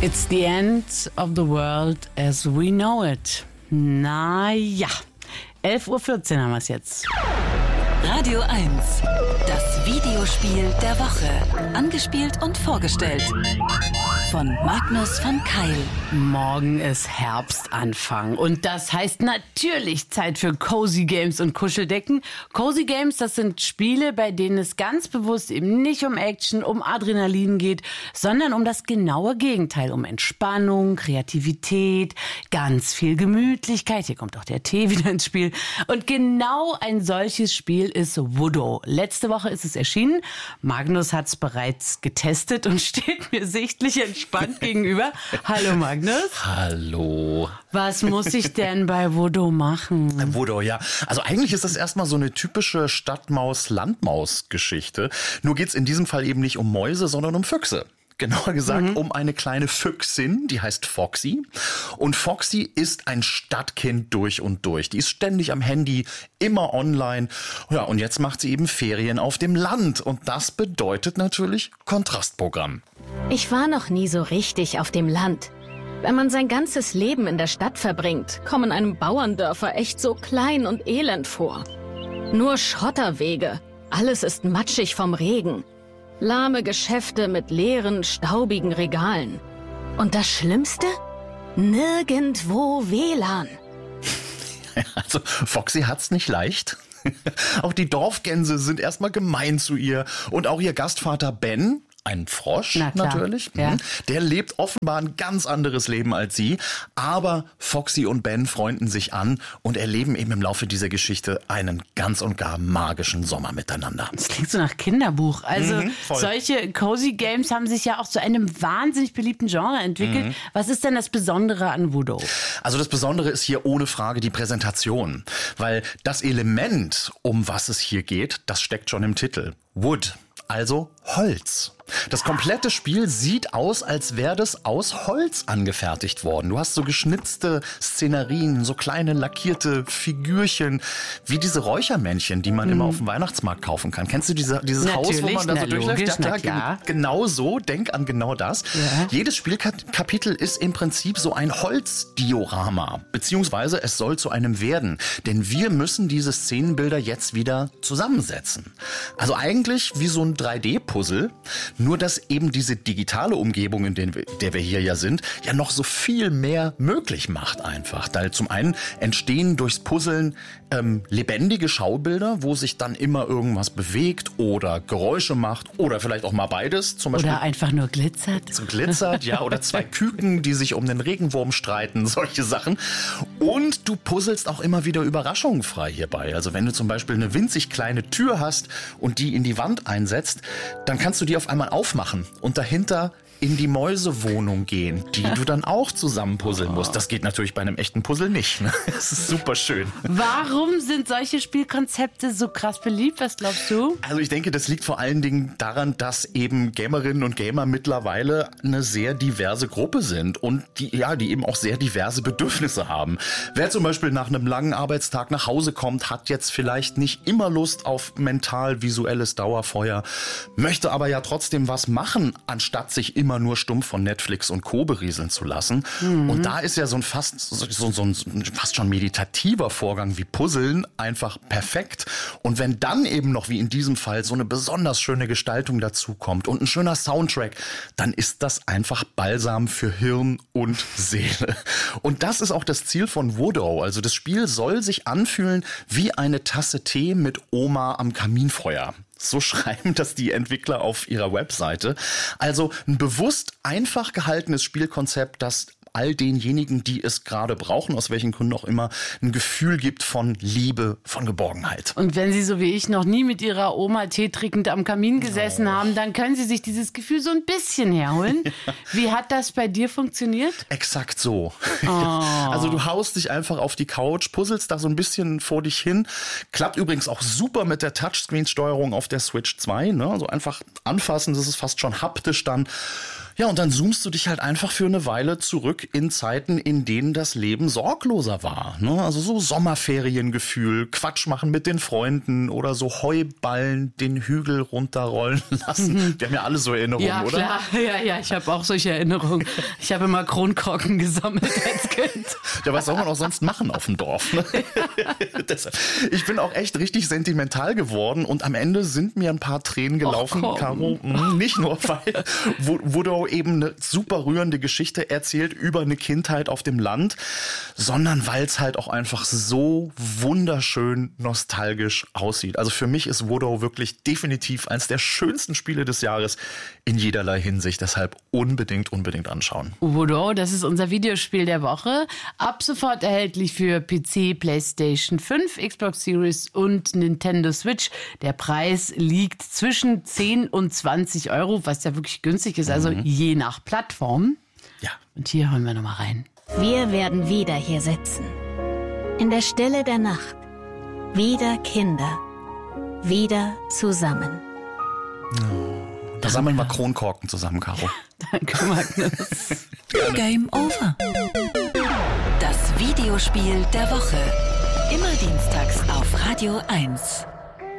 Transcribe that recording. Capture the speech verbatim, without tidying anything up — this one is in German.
It's the end of the world as we know it. Naja, elf Uhr vierzehn haben wir es jetzt. Radio eins, das Videospiel der Woche. Angespielt und vorgestellt von Magnus von Keil. Morgen ist Herbstanfang und das heißt natürlich Zeit für Cozy Games und Kuscheldecken. Cozy Games, das sind Spiele, bei denen es ganz bewusst eben nicht um Action, um Adrenalin geht, sondern um das genaue Gegenteil, um Entspannung, Kreativität, ganz viel Gemütlichkeit. Hier kommt auch der Tee wieder ins Spiel. Und genau ein solches Spiel ist Voodoo. Letzte Woche ist es erschienen. Magnus hat es bereits getestet und steht mir sichtlich entspannt gegenüber. Hallo Magnus. Hallo. Was muss ich denn bei Voodoo machen? Voodoo, ja. Also eigentlich ist das erstmal so eine typische Stadtmaus-Landmaus-Geschichte. Nur geht's in diesem Fall eben nicht um Mäuse, sondern um Füchse. Genauer gesagt mhm. um eine kleine Füchsin, die heißt Foxy. Und Foxy ist ein Stadtkind durch und durch. Die ist ständig am Handy, immer online. Ja, und jetzt macht sie eben Ferien auf dem Land. Und das bedeutet natürlich Kontrastprogramm. Ich war noch nie so richtig auf dem Land. Wenn man sein ganzes Leben in der Stadt verbringt, kommen einem Bauerndörfer echt so klein und elend vor. Nur Schotterwege. Alles ist matschig vom Regen. Lahme Geschäfte mit leeren, staubigen Regalen. Und das Schlimmste? Nirgendwo W L A N. Also Foxy hat's nicht leicht. Auch die Dorfgänse sind erstmal gemein zu ihr. Und auch ihr Gastvater Ben, ein Frosch natürlich, ja. der lebt offenbar ein ganz anderes Leben als sie. Aber Foxy und Ben freunden sich an und erleben eben im Laufe dieser Geschichte einen ganz und gar magischen Sommer miteinander. Das klingt so nach Kinderbuch. Also Mhm, solche Cozy Games haben sich ja auch zu einem wahnsinnig beliebten Genre entwickelt. Mhm. Was ist denn das Besondere an Voodoo? Also das Besondere ist hier ohne Frage die Präsentation. Weil das Element, um was es hier geht, das steckt schon im Titel. Wood. Also Holz. Das komplette Spiel sieht aus, als wäre das aus Holz angefertigt worden. Du hast so geschnitzte Szenerien, so kleine lackierte Figürchen, wie diese Räuchermännchen, die man mm. immer auf dem Weihnachtsmarkt kaufen kann. Kennst du diese, dieses Natürlich, Haus, wo man da so na, durchläuft? logisch, Ja, na ja, klar. genau so, denk an genau das. Ja. Jedes Spielkapitel ist im Prinzip so ein Holzdiorama, beziehungsweise es soll zu einem werden. Denn wir müssen diese Szenenbilder jetzt wieder zusammensetzen. Also eigentlich wie so ein drei D-Puzzle, nur dass eben diese digitale Umgebung, in der wir hier ja sind, ja noch so viel mehr möglich macht einfach. Weil zum einen entstehen durchs Puzzeln ähm, lebendige Schaubilder, wo sich dann immer irgendwas bewegt oder Geräusche macht oder vielleicht auch mal beides. Zum Beispiel Oder einfach nur glitzert. so glitzert, ja, oder zwei Küken, die sich um den Regenwurm streiten, solche Sachen. Und du puzzelst auch immer wieder Überraschungen frei hierbei. Also wenn du zum Beispiel eine winzig kleine Tür hast und die in die Wand einsetzt, dann kannst du die auf einmal aufmachen und dahinter in die Mäusewohnung gehen, die du dann auch zusammenpuzzeln musst. Das geht natürlich bei einem echten Puzzle nicht. Ne? Das ist super schön. Warum sind solche Spielkonzepte so krass beliebt? Was glaubst du? Also ich denke, das liegt vor allen Dingen daran, dass eben Gamerinnen und Gamer mittlerweile eine sehr diverse Gruppe sind und die, ja, die eben auch sehr diverse Bedürfnisse haben. Wer zum Beispiel nach einem langen Arbeitstag nach Hause kommt, hat jetzt vielleicht nicht immer Lust auf mental-visuelles Dauerfeuer, möchte aber ja trotzdem was machen, anstatt sich immer nur stumpf von Netflix und Co. berieseln zu lassen. Mhm. Und da ist ja so ein fast so, so ein fast schon meditativer Vorgang wie Puzzeln einfach perfekt. Und wenn dann eben noch wie in diesem Fall so eine besonders schöne Gestaltung dazu kommt und ein schöner Soundtrack, dann ist das einfach Balsam für Hirn und Seele. Und das ist auch das Ziel von Voodoo. Also das Spiel soll sich anfühlen wie eine Tasse Tee mit Oma am Kaminfeuer. So schreiben das die Entwickler auf ihrer Webseite. Also ein bewusst einfach gehaltenes Spielkonzept, das all denjenigen, die es gerade brauchen, aus welchen Gründen auch immer, ein Gefühl gibt von Liebe, von Geborgenheit. Und wenn Sie so wie ich noch nie mit Ihrer Oma Tee trinkend am Kamin gesessen oh. haben, dann können Sie sich dieses Gefühl so ein bisschen herholen. Ja. Wie hat das bei dir funktioniert? Exakt so. Oh. Also du haust dich einfach auf die Couch, puzzelst da so ein bisschen vor dich hin. Klappt übrigens auch super mit der Touchscreen-Steuerung auf der Switch zwei. Ne? Also einfach anfassen, das ist fast schon haptisch dann. Ja, und dann zoomst du dich halt einfach für eine Weile zurück in Zeiten, in denen das Leben sorgloser war. Ne? Also so Sommerferiengefühl, Quatsch machen mit den Freunden oder so Heuballen den Hügel runterrollen lassen. Mhm. Wir haben ja alle so Erinnerungen, ja, oder? Ja, klar. Ja, ja, ich habe auch solche Erinnerungen. Ich habe immer Kronkorken gesammelt als Kind. Ja, was soll man auch sonst machen auf dem Dorf? Ne? Deshalb. Ich bin auch echt richtig sentimental geworden und am Ende sind mir ein paar Tränen gelaufen, Caro. Nicht nur, weil Woodrow eben eine super rührende Geschichte erzählt über eine Kindheit auf dem Land, sondern weil es halt auch einfach so wunderschön nostalgisch aussieht. Also für mich ist Woodrow wirklich definitiv eines der schönsten Spiele des Jahres in jederlei Hinsicht. Deshalb unbedingt, unbedingt anschauen. Woodrow, das ist unser Videospiel der Woche. Ab sofort erhältlich für P C, PlayStation fünf, Xbox Series und Nintendo Switch. Der Preis liegt zwischen zehn und zwanzig Euro, was ja wirklich günstig ist, also mhm. je nach Plattform. Ja. Und hier hören wir nochmal rein. Wir werden wieder hier sitzen. In der Stille der Nacht. Wieder Kinder. Wieder zusammen. Oh, da sammeln wir Kronkorken zusammen, Caro. Danke, Magnus. Game over. Das Videospiel der Woche. Immer dienstags auf Radio eins.